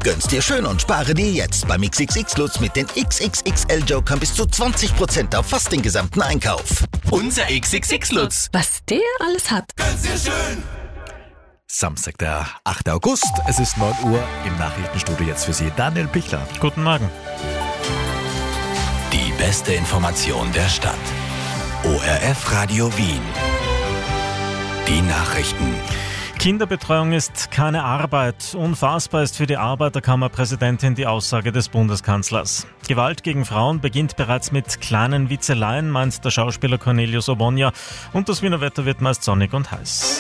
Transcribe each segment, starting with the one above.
Gönn's dir schön und spare dir jetzt beim XXX Lutz mit den XXXL-Jokern bis zu 20% auf fast den gesamten Einkauf. Unser XXX Lutz. Was der alles hat. Gönn's dir schön. Samstag, der 8. August. Es ist 9 Uhr im Nachrichtenstudio jetzt für Sie. Daniel Pichler. Guten Morgen. Die beste Information der Stadt. ORF Radio Wien. Die Nachrichten. Kinderbetreuung ist keine Arbeit. Unfassbar ist für die Arbeiterkammerpräsidentin die Aussage des Bundeskanzlers. Gewalt gegen Frauen beginnt bereits mit kleinen Witzeleien, meint der Schauspieler Cornelius Obonya. Und das Wiener Wetter wird meist sonnig und heiß.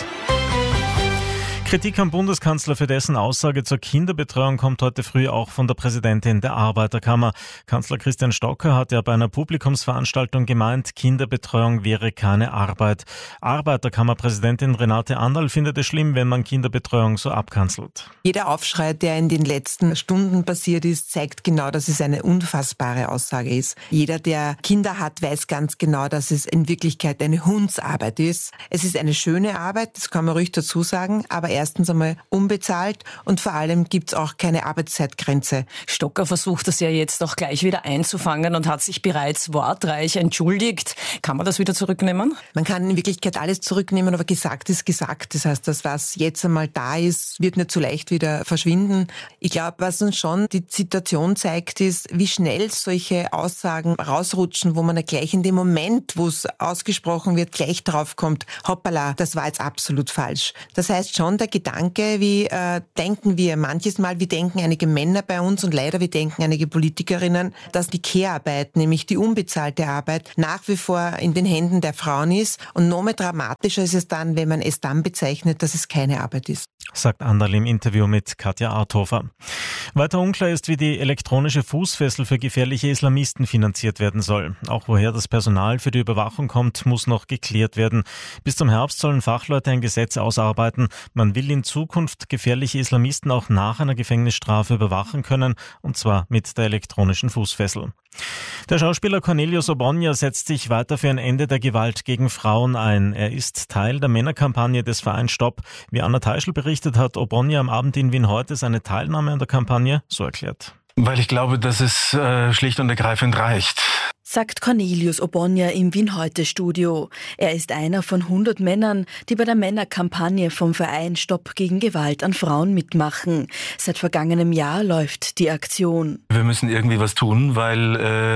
Kritik am Bundeskanzler für dessen Aussage zur Kinderbetreuung kommt heute früh auch von der Präsidentin der Arbeiterkammer. Kanzler Christian Stocker hat ja bei einer Publikumsveranstaltung gemeint, Kinderbetreuung wäre keine Arbeit. Arbeiterkammerpräsidentin Renate Anderl findet es schlimm, wenn man Kinderbetreuung so abkanzelt. Jeder Aufschrei, der in den letzten Stunden passiert ist, zeigt genau, dass es eine unfassbare Aussage ist. Jeder, der Kinder hat, weiß ganz genau, dass es in Wirklichkeit eine Hundsarbeit ist. Es ist eine schöne Arbeit, das kann man ruhig dazu sagen, aber erstens einmal unbezahlt und vor allem gibt es auch keine Arbeitszeitgrenze. Stocker versucht das ja jetzt auch gleich wieder einzufangen und hat sich bereits wortreich entschuldigt. Kann man das wieder zurücknehmen? Man kann in Wirklichkeit alles zurücknehmen, aber gesagt ist gesagt. Das heißt, das, was jetzt einmal da ist, wird nicht so leicht wieder verschwinden. Ich glaube, was uns schon die Situation zeigt, ist, wie schnell solche Aussagen rausrutschen, wo man ja gleich in dem Moment, wo es ausgesprochen wird, gleich draufkommt, hoppala, das war jetzt absolut falsch. Das heißt schon, der Gedanke, wie denken wir manches Mal, wie denken einige Männer bei uns und leider wie denken einige Politikerinnen, dass die Care-Arbeit, nämlich die unbezahlte Arbeit, nach wie vor in den Händen der Frauen ist. Und noch mehr dramatischer ist es dann, wenn man es dann bezeichnet, dass es keine Arbeit ist. Sagt Anderl im Interview mit Katja Arthofer. Weiter unklar ist, wie die elektronische Fußfessel für gefährliche Islamisten finanziert werden soll. Auch woher das Personal für die Überwachung kommt, muss noch geklärt werden. Bis zum Herbst sollen Fachleute ein Gesetz ausarbeiten. Man will in Zukunft gefährliche Islamisten auch nach einer Gefängnisstrafe überwachen können, und zwar mit der elektronischen Fußfessel. Der Schauspieler Cornelius Obonya setzt sich weiter für ein Ende der Gewalt gegen Frauen ein. Er ist Teil der Männerkampagne des Vereins Stopp. Wie Anna Teischl berichtet, hat Obonya am Abend in Wien heute seine Teilnahme an der Kampagne so erklärt. Weil ich glaube, dass es schlicht und ergreifend reicht. Sagt Cornelius Obonya im Wien-Heute-Studio. Er ist einer von 100 Männern, die bei der Männerkampagne vom Verein Stopp gegen Gewalt an Frauen mitmachen. Seit vergangenem Jahr läuft die Aktion. Wir müssen irgendwie was tun, weil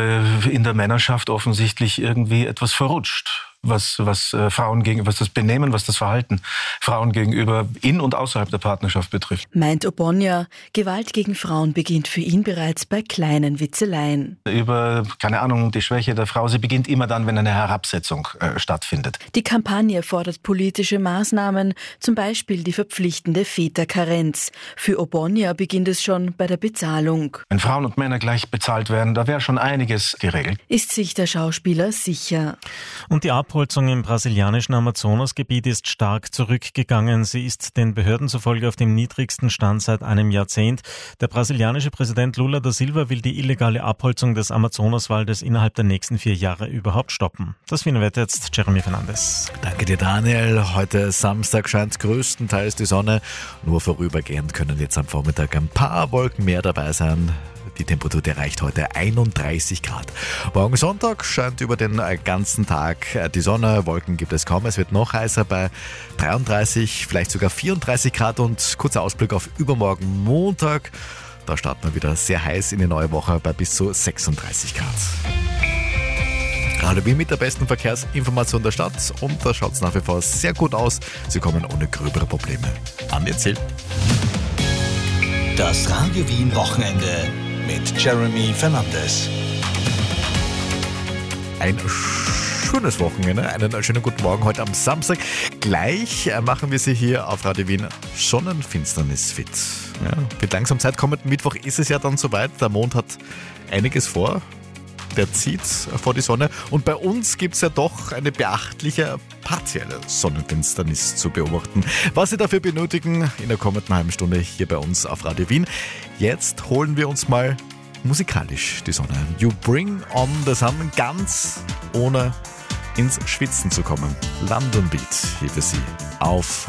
in der Männerschaft offensichtlich irgendwie etwas verrutscht. Was Frauen gegenüber, was das Benehmen, was das Verhalten Frauen gegenüber in und außerhalb der Partnerschaft betrifft. Meint Obonya, Gewalt gegen Frauen beginnt für ihn bereits bei kleinen Witzeleien. Über, keine Ahnung, die Schwäche der Frau, sie beginnt immer dann, wenn eine Herabsetzung stattfindet. Die Kampagne fordert politische Maßnahmen, zum Beispiel die verpflichtende Väterkarenz. Für Obonya beginnt es schon bei der Bezahlung. Wenn Frauen und Männer gleich bezahlt werden, da wäre schon einiges geregelt. Ist sich der Schauspieler sicher. Und die Abholzung im brasilianischen Amazonasgebiet ist stark zurückgegangen. Sie ist den Behörden zufolge auf dem niedrigsten Stand seit einem Jahrzehnt. Der brasilianische Präsident Lula da Silva will die illegale Abholzung des Amazonaswaldes innerhalb der nächsten 4 Jahre überhaupt stoppen. Das Wiener Wetter jetzt, Jeremy Fernandes. Danke dir, Daniel. Heute Samstag scheint größtenteils die Sonne. Nur vorübergehend können jetzt am Vormittag ein paar Wolken mehr dabei sein. Die Temperatur erreicht heute 31 Grad. Morgen Sonntag scheint über den ganzen Tag die Sonne. Wolken gibt es kaum. Es wird noch heißer bei 33, vielleicht sogar 34 Grad. Und kurzer Ausblick auf übermorgen Montag. Da starten wir wieder sehr heiß in die neue Woche bei bis zu 36 Grad. Radio Wien mit der besten Verkehrsinformation der Stadt. Und da schaut es nach wie vor sehr gut aus. Sie kommen ohne gröbere Probleme an ihr Ziel. Das Radio Wien Wochenende mit Jeremy Fernandes. Ein schönes Wochenende, einen schönen guten Morgen heute am Samstag. Gleich machen wir Sie hier auf Radio Wien Sonnenfinsternis fit. Ja, wird langsam Zeit. Kommenden Mittwoch ist es ja dann soweit. Der Mond hat einiges vor. Der zieht vor die Sonne. Und bei uns gibt es ja doch eine beachtliche partielle Sonnenfinsternis zu beobachten. Was Sie dafür benötigen, in der kommenden halben Stunde hier bei uns auf Radio Wien. Jetzt holen wir uns mal musikalisch die Sonne. You Bring On the Sun, ganz ohne ins Schwitzen zu kommen. London Beat hier für Sie auf